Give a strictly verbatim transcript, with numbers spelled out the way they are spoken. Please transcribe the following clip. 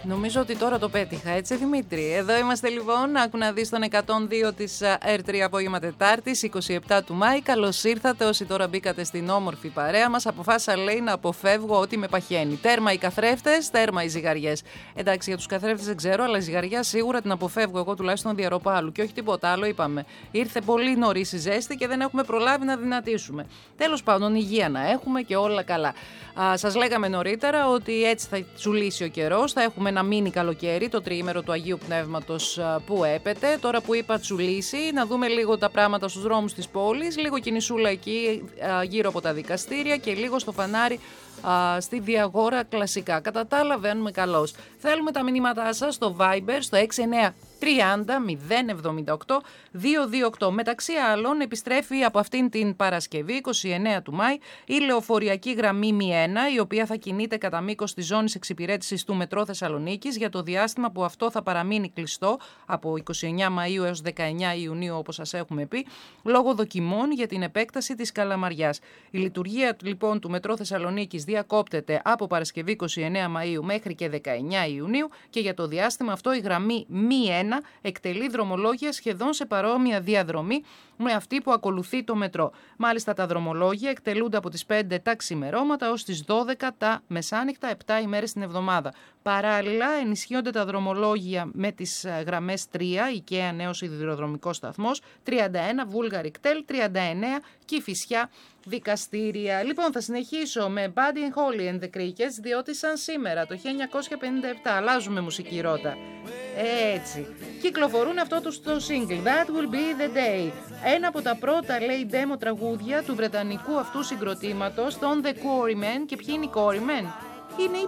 Νομίζω ότι τώρα το πέτυχα, έτσι Δημήτρη. Εδώ είμαστε λοιπόν, άκου να δεις τον εκατόν δύο της Air τρία απόγευμα Τετάρτης, είκοσι επτά του Μάη. Καλώς ήρθατε όσοι τώρα μπήκατε στην όμορφη παρέα μας. Αποφάσισα, λέει, να αποφεύγω ό,τι με παχαίνει. Τέρμα οι καθρέφτες, τέρμα οι ζυγαριές. Εντάξει, για τους καθρέφτες δεν ξέρω, αλλά η ζυγαριά σίγουρα την αποφεύγω εγώ τουλάχιστον διαρροπάλου. Και όχι τίποτα άλλο, είπαμε. Ήρθε πολύ νωρίς η ζέστη και δεν έχουμε προλάβει να δυνατήσουμε. Τέλος πάντων, υγεία να έχουμε και όλα καλά. Α, σας λέγαμε νωρίτερα ότι έτσι θα τσουλήσει ο καιρός. Θα έχουμε ένα μίνι καλοκαίρι, το τριήμερο του Αγίου Πνεύματος που έπεται. Τώρα που είπα τσουλήσει, να δούμε λίγο τα πράγματα στους δρόμους της πόλης. Λίγο κινησούλα εκεί γύρω από τα δικαστήρια και λίγο στο φανάρι α, στη Διαγόρα κλασικά. Κατά τα άλλα βαίνουμε καλώς. Θέλουμε τα μηνύματά σας στο Viber, στο έξι εννιά τριάντα μηδέν εβδομήντα οκτώ διακόσια είκοσι οκτώ. Μεταξύ άλλων, επιστρέφει από αυτήν την Παρασκευή, είκοσι εννέα του Μάη, η λεωφοριακή γραμμή μη ένα, η οποία θα κινείται κατά μήκος της ζώνης εξυπηρέτησης του Μετρό Θεσσαλονίκης για το διάστημα που αυτό θα παραμείνει κλειστό από είκοσι εννέα Μαΐου έως δεκαεννέα Ιουνίου, όπως σας έχουμε πει, λόγω δοκιμών για την επέκταση της Καλαμαριάς. Η λειτουργία λοιπόν του Μετρό Θεσσαλονίκης διακόπτεται από Παρασκευή είκοσι εννέα Μαΐου μέχρι και δεκαεννέα Ιουνίου και για το διάστημα αυτό η γραμμή μη ένα εκτελεί δρομολόγια σχεδόν σε παρόμοια διαδρομή με αυτή που ακολουθεί το μετρό. Μάλιστα τα δρομολόγια εκτελούνται από τις πέντε τα ξημερώματα ως τις δώδεκα τα μεσάνυχτα, επτά ημέρες την εβδομάδα. Παράλληλα ενισχύονται τα δρομολόγια με τις γραμμές τρία, IKEA νέος σιδηροδρομικός σταθμός, τριάντα ένα Βούλγαρικ-Τέλ, τριάντα εννέα Κηφισιά δικαστήρια. Λοιπόν, θα συνεχίσω με Buddy and Holly and the Crickets, διότι σαν σήμερα το χίλια εννιακόσια πενήντα επτά αλλάζουμε μουσική ρότα. Έτσι. Κυκλοφορούν αυτό το, το single That Will Be The Day. Ένα από τα πρώτα, λέει, demo τραγούδια του βρετανικού αυτού συγκροτήματος των The Quarrymen. Και ποιοι είναι οι Quarrymen? Είναι οι